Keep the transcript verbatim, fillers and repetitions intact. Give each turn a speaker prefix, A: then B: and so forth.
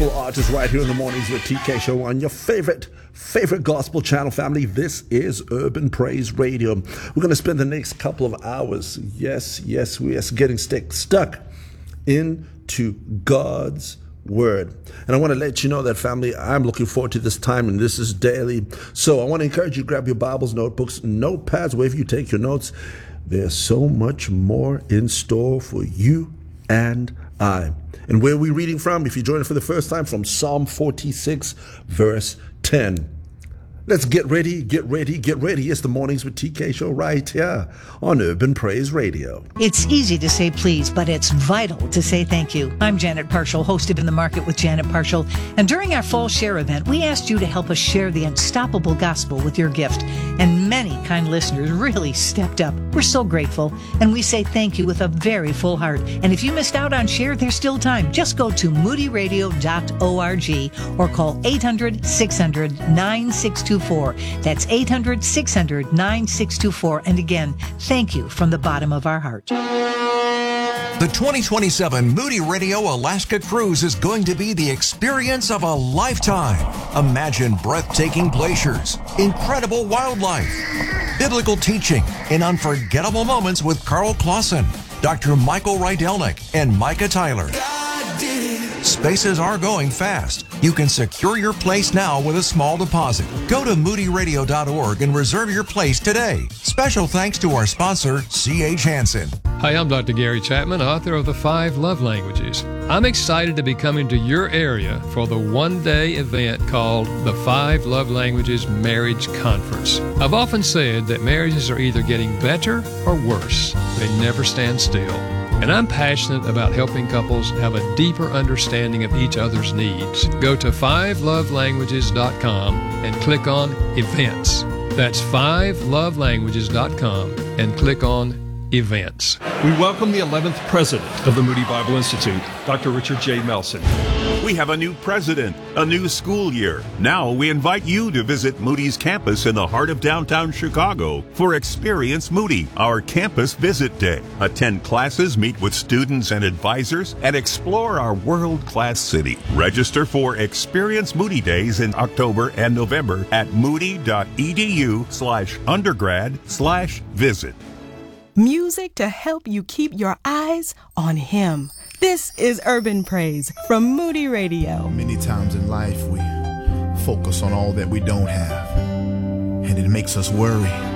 A: wonderful artists right here in the mornings with T K Show on your favorite, favorite gospel channel, family. This is Urban Praise Radio. We're going to spend the next couple of hours, yes, yes, we are getting stick, stuck into God's Word. And I want to let you know that, family, I'm looking forward to this time, and this is daily. So I want to encourage you to grab your Bibles, notebooks, notepads, wherever you take your notes. There's so much more in store for you and I. And where are we reading from? If you're joining for the first time, from Psalm forty-six, verse ten. Let's get ready, get ready, get ready. It's the Mornings with T K Show right here on Urban Praise Radio.
B: It's easy to say please, but it's vital to say thank you. I'm Janet Parshall, hosted in the Market with Janet Parshall. And during our Fall Share event, we asked you to help us share the unstoppable gospel with your gift. And many kind listeners really stepped up. We're so grateful. And we say thank you with a very full heart. And if you missed out on Share, there's still time. Just go to moody radio dot org or call eight hundred, six hundred, nine six two four. That's eight hundred, six hundred, nine six two four. And again, thank you from the bottom of our heart.
C: The twenty twenty-seven Moody Radio Alaska Cruise is going to be the experience of a lifetime. Imagine breathtaking glaciers, incredible wildlife, biblical teaching, and unforgettable moments with Carl Clausen, Doctor Michael Rydelnik, and Micah Tyler. Spaces are going fast. You can secure your place now with a small deposit. Go to moody radio dot org and reserve your place today. Special thanks to our sponsor, C H Hansen.
D: Hi, I'm Doctor Gary Chapman, author of The Five Love Languages. I'm excited to be coming to your area for the one-day event called the Five Love Languages Marriage Conference. I've often said that marriages are either getting better or worse. They never stand still. And I'm passionate about helping couples have a deeper understanding of each other's needs. Go to five love languages dot com and click on Events. That's five love languages dot com and click on Events.
E: We welcome the eleventh president of the Moody Bible Institute, Doctor Richard J. Melson.
F: We have a new president, a new school year. Now we invite you to visit Moody's campus in the heart of downtown Chicago for Experience Moody, our campus visit day. Attend classes, meet with students and advisors, and explore our world-class city. Register for Experience Moody Days in October and November at moody.edu slash undergrad slash visit.
G: Music to help you keep your eyes on Him. This is Urban Praise from Moody Radio.
H: Many times in life we focus on all that we don't have, and it makes us worry.